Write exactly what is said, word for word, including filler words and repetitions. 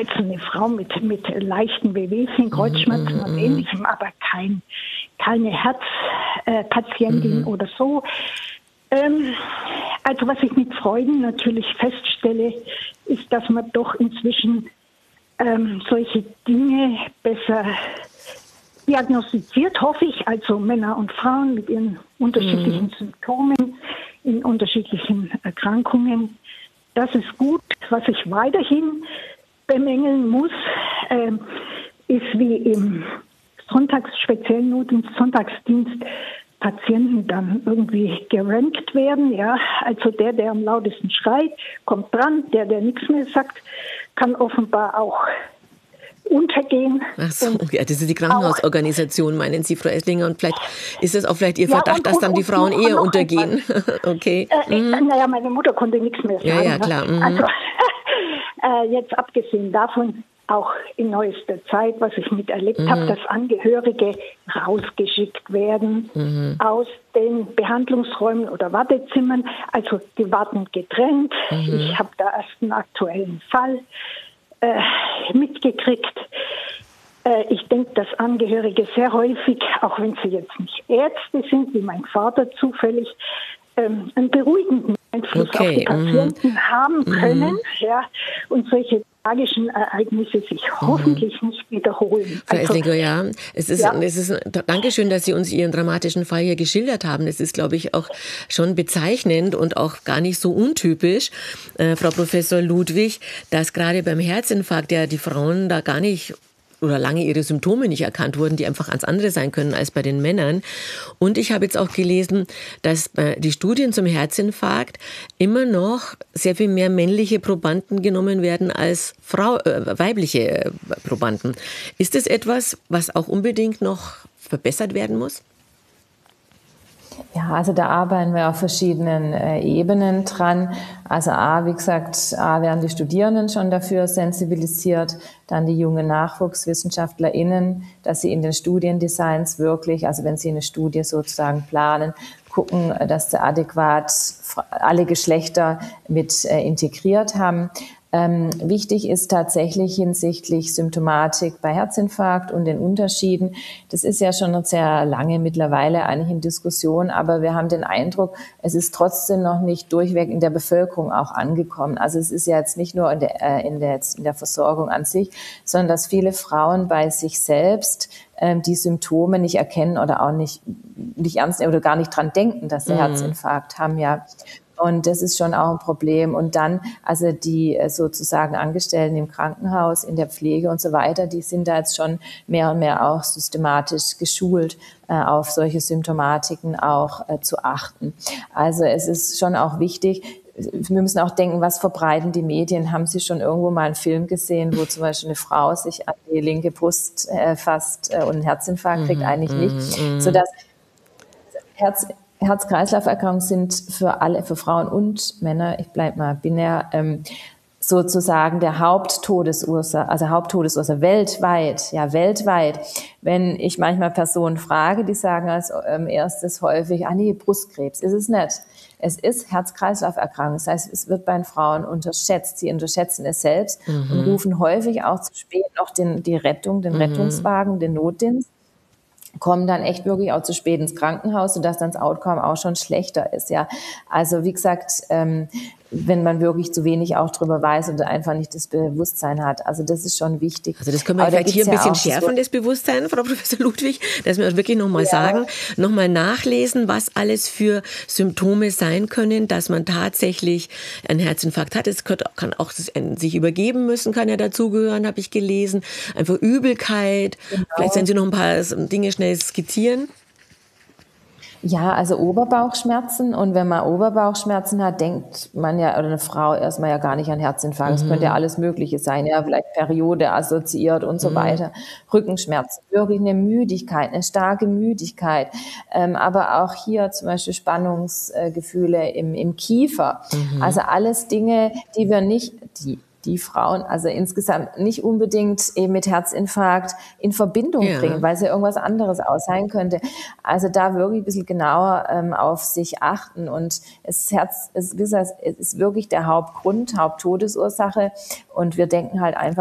also eine Frau mit, mit leichten Wehwehchen, Kreuzschmerzen Mhm, und mhm. Ähnlichem, aber kein, keine Herzpatientin Mhm. oder so. Ähm, also was ich mit Freuden natürlich feststelle, ist, dass man doch inzwischen ähm, solche Dinge besser diagnostiziert, hoffe ich, also Männer und Frauen mit ihren unterschiedlichen Mhm. Symptomen, in unterschiedlichen Erkrankungen. Das ist gut. Was ich weiterhin bemängeln muss, ähm, ist wie im Sonntags, speziellen Notdienst, Sonntagsdienst, Patienten dann irgendwie gerankt werden. Ja, also der, der am lautesten schreit, kommt dran. Der, der nichts mehr sagt, kann offenbar auch untergehen. Ach so, Und ja, das ist die auch, Krankenhausorganisation, meinen Sie, Frau Esslinger? Und vielleicht ist es auch vielleicht Ihr ja, Verdacht, und, dass und, dann die und Frauen noch, eher noch etwas. untergehen. Okay. Äh, äh, Mhm. naja, meine Mutter konnte nichts mehr Ja, ja, sagen. Ne? klar. Mhm. Also äh, jetzt abgesehen davon, auch in neuester Zeit, was ich miterlebt Mhm. habe, dass Angehörige rausgeschickt werden Mhm. aus den Behandlungsräumen oder Wartezimmern. Also die warten getrennt. Mhm. Ich habe da erst einen aktuellen Fall äh, mitgekriegt. Äh, ich denke, dass Angehörige sehr häufig, auch wenn sie jetzt nicht Ärzte sind, wie mein Vater zufällig, ähm, einen beruhigenden Einfluss auf die Okay. Mhm. Patienten haben können, Mhm. ja, und solche tragischen Ereignisse sich Mhm. hoffentlich nicht wiederholen. Frau Also, Esslinger, ja, es ist, ja. es ist, Dankeschön, dass Sie uns Ihren dramatischen Fall hier geschildert haben. Es ist, glaube ich, auch schon bezeichnend und auch gar nicht so untypisch, äh, Frau Professor Ludwig, dass gerade beim Herzinfarkt ja die Frauen da gar nicht oder lange ihre Symptome nicht erkannt wurden, die einfach ganz andere sein können als bei den Männern. Und ich habe jetzt auch gelesen, dass äh, die Studien zum Herzinfarkt immer noch sehr viel mehr männliche Probanden genommen werden als Frau, äh, weibliche äh, Probanden. Ist es etwas, was auch unbedingt noch verbessert werden muss? Ja, also da arbeiten wir auf verschiedenen äh, Ebenen dran. Also A, wie gesagt, A, werden die Studierenden schon dafür sensibilisiert, dann die jungen NachwuchswissenschaftlerInnen, dass sie in den Studiendesigns wirklich, also wenn sie eine Studie sozusagen planen, gucken, dass sie adäquat alle Geschlechter mit äh, integriert haben. Ähm, wichtig ist tatsächlich hinsichtlich Symptomatik bei Herzinfarkt und den Unterschieden. Das ist ja schon sehr lange mittlerweile eigentlich in Diskussion, aber wir haben den Eindruck, es ist trotzdem noch nicht durchweg in der Bevölkerung auch angekommen. Also es ist ja jetzt nicht nur in der, äh, in der, in der Versorgung an sich, sondern dass viele Frauen bei sich selbst äh, die Symptome nicht erkennen oder auch nicht, nicht ernst nehmen oder gar nicht dran denken, dass sie Mhm. Herzinfarkt haben, ja. Und das ist schon auch ein Problem. Und dann, also die sozusagen Angestellten im Krankenhaus, in der Pflege und so weiter, die sind da jetzt schon mehr und mehr auch systematisch geschult, äh, auf solche Symptomatiken auch äh, zu achten. Also es ist schon auch wichtig, wir müssen auch denken, was verbreiten die Medien? Haben Sie schon irgendwo mal einen Film gesehen, wo zum Beispiel eine Frau sich an die linke Brust äh, fasst äh, und einen Herzinfarkt kriegt? Mhm. Eigentlich nicht. Mhm. Sodass Herz Herz-Kreislauf-Erkrankungen sind für alle, für Frauen und Männer, ich bleibe mal binär, ähm, sozusagen der Haupttodesursache, also Haupttodesursache weltweit, ja weltweit. Wenn ich manchmal Personen frage, die sagen als ähm, erstes häufig, ah nee, Brustkrebs, ist es nicht. Es ist Herz-Kreislauf-Erkrankung, das heißt, es wird bei den Frauen unterschätzt. Sie unterschätzen es selbst Mhm. und rufen häufig auch zu spät noch den, die Rettung, den Mhm. Rettungswagen, den Notdienst, kommen dann echt wirklich auch zu spät ins Krankenhaus, sodass dann das Outcome auch schon schlechter ist, ja. Also wie gesagt, ähm, wenn man wirklich zu wenig auch drüber weiß und einfach nicht das Bewusstsein hat. Also das ist schon wichtig. Also das können wir Aber da vielleicht hier gibt's ein bisschen ja auch schärfen, das Bewusstsein, Frau Professor Ludwig, dass wir wirklich nochmal Ja. sagen, nochmal nachlesen, was alles für Symptome sein können, dass man tatsächlich einen Herzinfarkt hat. Es kann auch sich übergeben müssen, kann ja dazugehören, habe ich gelesen. Einfach Übelkeit. Genau. Vielleicht können Sie noch ein paar Dinge schnell skizzieren. Ja, also Oberbauchschmerzen. Und wenn man Oberbauchschmerzen hat, denkt man ja, oder eine Frau erstmal ja gar nicht an Herzinfarkt. Es Mhm. könnte ja alles Mögliche sein, ja, vielleicht Periode assoziiert und so Mhm. weiter. Rückenschmerzen, wirklich eine Müdigkeit, eine starke Müdigkeit. Ähm, aber auch hier zum Beispiel Spannungsgefühle im, im Kiefer. Mhm. Also alles Dinge, die wir nicht, die die Frauen also insgesamt nicht unbedingt eben mit Herzinfarkt in Verbindung Ja. bringen, weil es ja irgendwas anderes auch sein könnte. Also da wirklich ein bisschen genauer ähm, auf sich achten. Und es, Herz, es, es ist wirklich der Hauptgrund, Haupttodesursache. Und wir denken halt einfach,